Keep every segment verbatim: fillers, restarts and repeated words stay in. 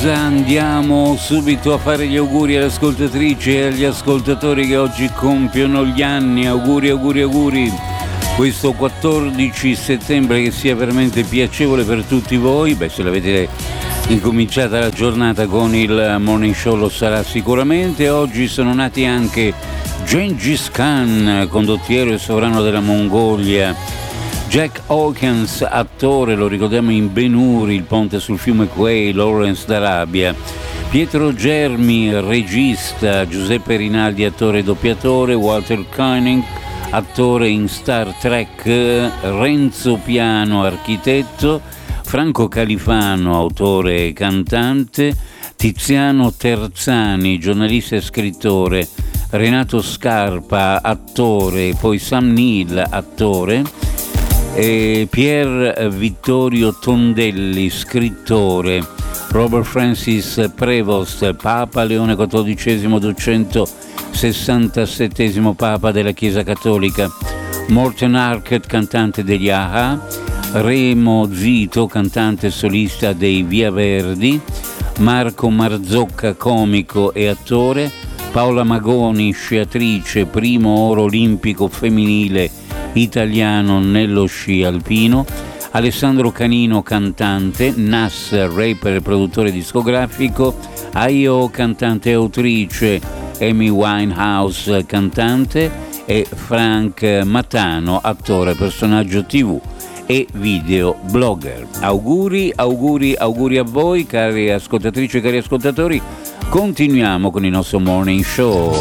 Andiamo subito a fare gli auguri alle ascoltatrici e agli ascoltatori che oggi compiono gli anni. Auguri, auguri, auguri. Questo quattordici settembre che sia veramente piacevole per tutti voi. Beh, se l'avete incominciata la giornata con il Morning Show lo sarà sicuramente. Oggi sono nati anche Gengis Khan, condottiero e sovrano della Mongolia, Jack Hawkins, attore, lo ricordiamo in Ben-Hur, Il ponte sul fiume Kwai, Lawrence d'Arabia, Pietro Germi, regista, Giuseppe Rinaldi, attore e doppiatore, Walter Koenig, attore in Star Trek, Renzo Piano, architetto, Franco Califano, autore e cantante, Tiziano Terzani, giornalista e scrittore, Renato Scarpa, attore, poi Sam Neill, attore, e Pier Vittorio Tondelli, scrittore, Robert Francis Prevost, Papa Leone quattordicesimo, duecentosessantasettesimo Papa della Chiesa Cattolica, Morten Harket, cantante degli A H, Remo Zito, cantante solista dei Via Verdi, Marco Marzocca, comico e attore, Paola Magoni, sciatrice, primo oro olimpico femminile italiano nello sci alpino, Alessandro Canino, cantante, Nas, rapper e produttore discografico, Aio, cantante e autrice, Amy Winehouse, cantante, e Frank Matano, attore, personaggio tivù e video blogger. Auguri, auguri, auguri a voi, cari ascoltatrici e cari ascoltatori. Continuiamo con il nostro Morning Show.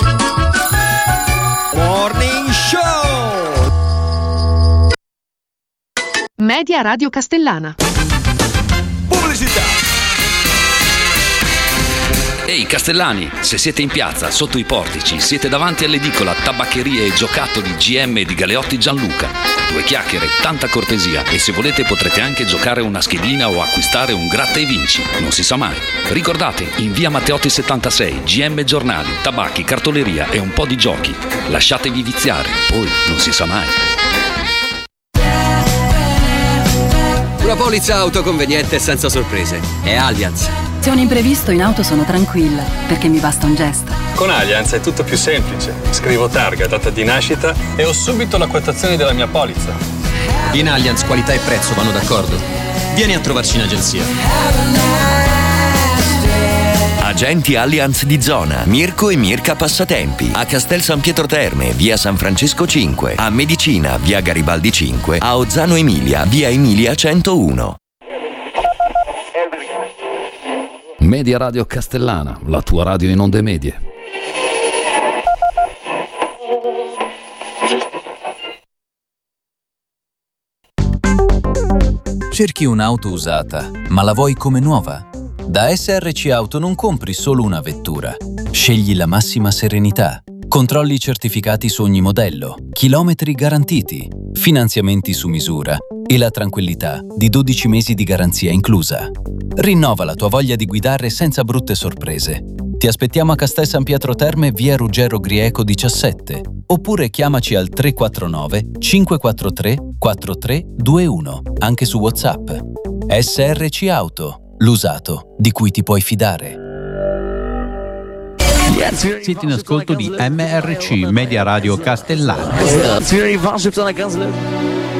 Morning Show! Media Radio Castellana. Pubblicità! Ehi Castellani, se siete in piazza, sotto i portici, siete davanti all'edicola, tabaccherie e giocattoli G M di Galeotti Gianluca. Due chiacchiere, tanta cortesia, e se volete potrete anche giocare una schedina o acquistare un gratta e vinci, non si sa mai. Ricordate, in via Matteotti settantasei, G M giornali, tabacchi, cartoleria e un po' di giochi. Lasciatevi viziare, poi non si sa mai. Una polizza auto conveniente e senza sorprese. È Allianz. Se ho un imprevisto in auto sono tranquilla, perché mi basta un gesto. Con Allianz è tutto più semplice. Scrivo targa, data di nascita e ho subito la quotazione della mia polizza. In Allianz qualità e prezzo vanno d'accordo. Vieni a trovarci in agenzia. Agenti Allianz di zona, Mirko e Mirka Passatempi, a Castel San Pietro Terme, via San Francesco cinque, a Medicina, via Garibaldi cinque, a Ozzano Emilia, via Emilia centouno. Media Radio Castellana, la tua radio in onde medie. Cerchi un'auto usata, ma la vuoi come nuova? Da S R C Auto non compri solo una vettura. Scegli la massima serenità. Controlli certificati su ogni modello, chilometri garantiti, finanziamenti su misura e la tranquillità di dodici mesi di garanzia inclusa. Rinnova la tua voglia di guidare senza brutte sorprese. Ti aspettiamo a Castel San Pietro Terme, via Ruggero Grieco diciassette, oppure chiamaci al tre quattro nove cinque quattro tre quattro tre due uno, anche su WhatsApp. S R C Auto, l'usato di cui ti puoi fidare. Siete in ascolto di M R C, Media Radio Castellana.